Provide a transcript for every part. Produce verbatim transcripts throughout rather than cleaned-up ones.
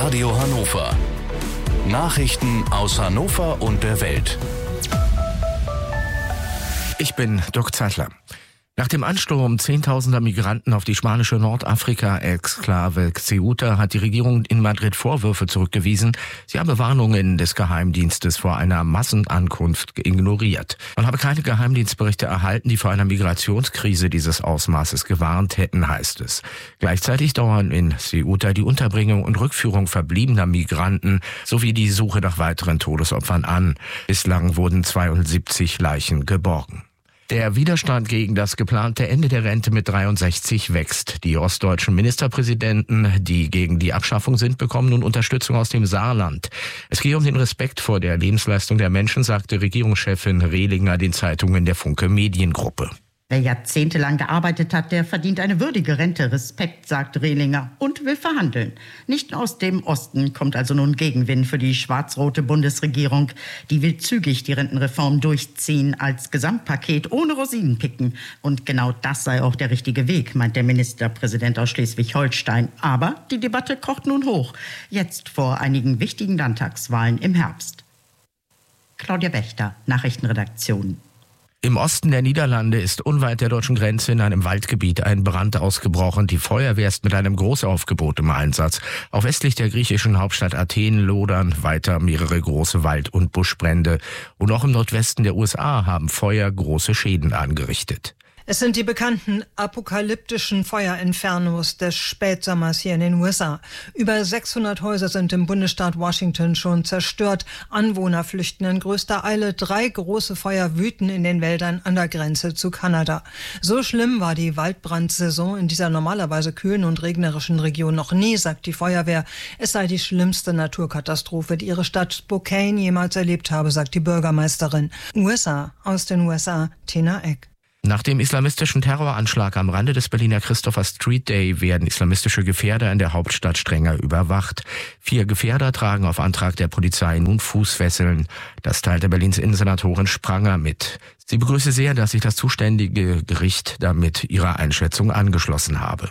Radio Hannover. Nachrichten aus Hannover und der Welt. Ich bin Dirk Zeitler. Nach dem Ansturm zehntausender Migranten auf die spanische Nordafrika-Exklave Ceuta hat die Regierung in Madrid Vorwürfe zurückgewiesen. Sie habe Warnungen des Geheimdienstes vor einer Massenankunft ignoriert. Man habe keine Geheimdienstberichte erhalten, die vor einer Migrationskrise dieses Ausmaßes gewarnt hätten, heißt es. Gleichzeitig dauern in Ceuta die Unterbringung und Rückführung verbliebener Migranten sowie die Suche nach weiteren Todesopfern an. Bislang wurden zweiundsiebzig Leichen geborgen. Der Widerstand gegen das geplante Ende der Rente mit dreiundsechzig wächst. Die ostdeutschen Ministerpräsidenten, die gegen die Abschaffung sind, bekommen nun Unterstützung aus dem Saarland. Es gehe um den Respekt vor der Lebensleistung der Menschen, sagte Regierungschefin Rehlinger den Zeitungen der Funke Mediengruppe. Wer jahrzehntelang gearbeitet hat, der verdient eine würdige Rente. Respekt, sagt Rehlinger und will verhandeln. Nicht aus dem Osten kommt also nun Gegenwind für die schwarz-rote Bundesregierung. Die will zügig die Rentenreform durchziehen als Gesamtpaket ohne Rosinenpicken. Und genau das sei auch der richtige Weg, meint der Ministerpräsident aus Schleswig-Holstein. Aber die Debatte kocht nun hoch. Jetzt vor einigen wichtigen Landtagswahlen im Herbst. Claudia Wächter, Nachrichtenredaktion. Im Osten der Niederlande ist unweit der deutschen Grenze in einem Waldgebiet ein Brand ausgebrochen. Die Feuerwehr ist mit einem Großaufgebot im Einsatz. Auch westlich der griechischen Hauptstadt Athen lodern weiter mehrere große Wald- und Buschbrände. Und auch im Nordwesten der U S A haben Feuer große Schäden angerichtet. Es sind die bekannten apokalyptischen Feuerinfernos des Spätsommers hier in den U S A. Über sechshundert Häuser sind im Bundesstaat Washington schon zerstört. Anwohner flüchten in größter Eile. Drei große Feuer wüten in den Wäldern an der Grenze zu Kanada. So schlimm war die Waldbrandsaison in dieser normalerweise kühlen und regnerischen Region noch nie, sagt die Feuerwehr. Es sei die schlimmste Naturkatastrophe, die ihre Stadt Spokane jemals erlebt habe, sagt die Bürgermeisterin. U S A, aus den U S A, Tina Eck. Nach dem islamistischen Terroranschlag am Rande des Berliner Christopher Street Day werden islamistische Gefährder in der Hauptstadt strenger überwacht. Vier Gefährder tragen auf Antrag der Polizei nun Fußfesseln. Das teilte Berlins Innensenatorin Spranger mit. Sie begrüße sehr, dass sich das zuständige Gericht damit ihrer Einschätzung angeschlossen habe.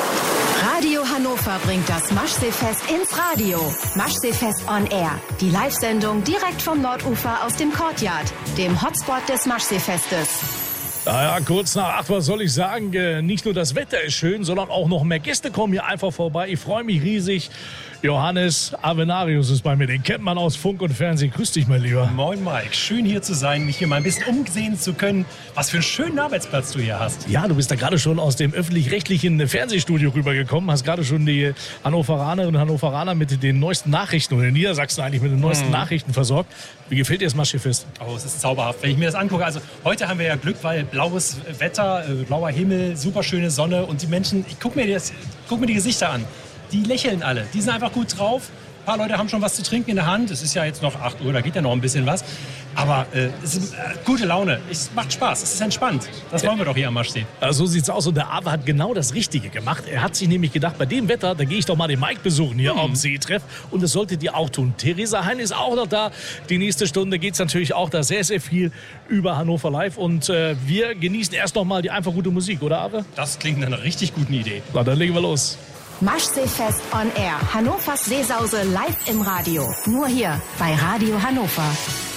Radio Hannover bringt das Maschseefest ins Radio. Maschseefest on Air. Die Live-Sendung direkt vom Nordufer aus dem Courtyard, dem Hotspot des Maschseefestes. Naja, kurz nach acht, was soll ich sagen? Nicht nur das Wetter ist schön, sondern auch noch mehr Gäste kommen hier einfach vorbei. Ich freue mich riesig. Johannes Avenarius ist bei mir, den kennt man aus Funk und Fernsehen. Grüß dich, mein Lieber. Moin, Mike. Schön hier zu sein, mich hier mal ein bisschen umsehen zu können. Was für einen schönen Arbeitsplatz du hier hast. Ja, du bist da gerade schon aus dem öffentlich-rechtlichen Fernsehstudio rübergekommen. Hast gerade schon die Hannoveranerinnen und Hannoveraner mit den neuesten Nachrichten oder in Niedersachsen eigentlich mit den neuesten mhm. Nachrichten versorgt. Wie gefällt dir das Maschseefest? Oh, es ist zauberhaft. Wenn ich mir das angucke, also heute haben wir ja Glück, weil blaues Wetter, äh, blauer Himmel, super schöne Sonne und die Menschen, ich guck mir, das, guck mir die Gesichter an. Die lächeln alle, die sind einfach gut drauf. Ein paar Leute haben schon was zu trinken in der Hand. Es ist ja jetzt noch acht Uhr, da geht ja noch ein bisschen was. Aber äh, es ist äh, gute Laune, es macht Spaß, es ist entspannt. Das wollen wir doch hier am Maschsee. So sieht's aus und der Awe hat genau das Richtige gemacht. Er hat sich nämlich gedacht, bei dem Wetter, da gehe ich doch mal den Mike besuchen hier hm. am Seetreff. Und das solltet ihr auch tun. Theresa Hein ist auch noch da. Die nächste Stunde geht's natürlich auch da sehr, sehr viel über Hannover Live. Und äh, wir genießen erst noch mal die einfach gute Musik, oder Awe? Das klingt nach einer richtig guten Idee. Na, dann legen wir los. Maschseefest on Air. Hannovers Seesause live im Radio. Nur hier bei Radio Hannover.